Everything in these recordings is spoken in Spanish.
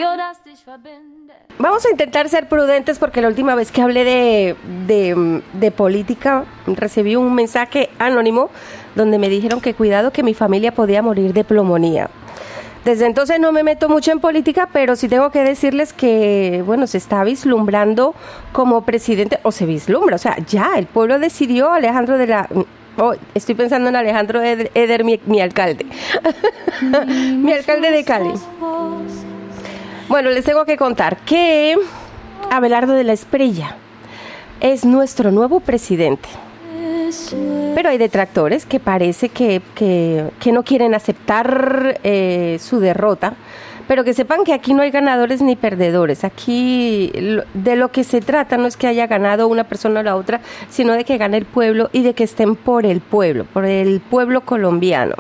Vamos a intentar ser prudentes porque la última vez que hablé de política recibí un mensaje anónimo donde me dijeron que cuidado que mi familia podía morir de pulmonía. Desde entonces no me meto mucho en política, pero sí tengo que decirles que, bueno, se está vislumbrando como presidente, o se vislumbra, o sea, ya el pueblo decidió Alejandro de la... Oh, estoy pensando en Alejandro Eder, mi alcalde, mi alcalde de Cali. Bueno, les tengo que contar que Abelardo de la Espriella es nuestro nuevo presidente. Pero hay detractores que parece que no quieren aceptar su derrota, pero que sepan que aquí no hay ganadores ni perdedores. Aquí de lo que se trata no es que haya ganado una persona o la otra, sino de que gane el pueblo y de que estén por el pueblo colombiano.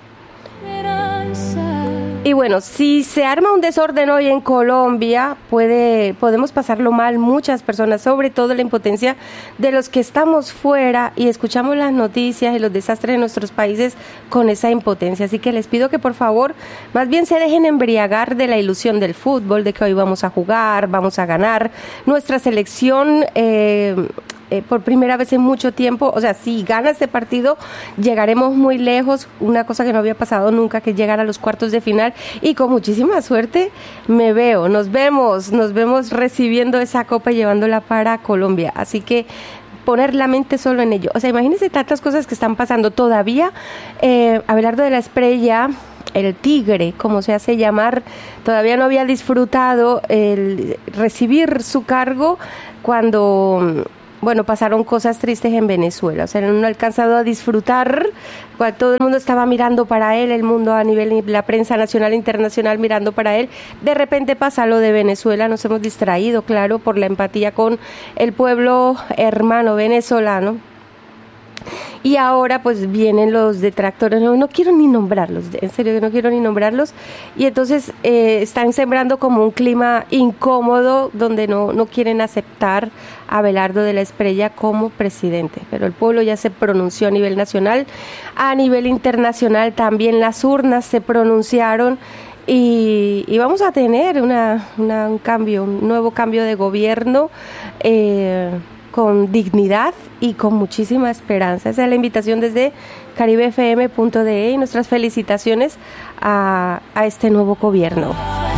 Y bueno, si se arma un desorden hoy en Colombia, podemos pasarlo mal muchas personas, sobre todo la impotencia de los que estamos fuera y escuchamos las noticias y los desastres de nuestros países con esa impotencia. Así que les pido que por favor, más bien se dejen embriagar de la ilusión del fútbol, de que hoy vamos a jugar, vamos a ganar. Nuestra selección... por primera vez en mucho tiempo, o sea, si gana este partido, llegaremos muy lejos, una cosa que no había pasado nunca, que es llegar a los cuartos de final, y con muchísima suerte nos vemos recibiendo esa copa y llevándola para Colombia, así que poner la mente solo en ello, o sea, imagínense tantas cosas que están pasando todavía. Abelardo de la Espriella, el tigre, como se hace llamar, todavía no había disfrutado el recibir su cargo cuando... Bueno, pasaron cosas tristes en Venezuela, o sea, no ha alcanzado a disfrutar, todo el mundo estaba mirando para él, el mundo a nivel, la prensa nacional e internacional mirando para él, de repente pasa lo de Venezuela, nos hemos distraído, claro, por la empatía con el pueblo hermano venezolano. Y ahora pues vienen los detractores, no quiero ni nombrarlos, en serio que no quiero ni nombrarlos, y entonces están sembrando como un clima incómodo donde no quieren aceptar a Abelardo de la Espriella como presidente, pero el pueblo ya se pronunció a nivel nacional, a nivel internacional también las urnas se pronunciaron. Y vamos a tener un nuevo cambio de gobierno con dignidad y con muchísima esperanza. Esa es la invitación desde caribefm.de y nuestras felicitaciones a este nuevo gobierno.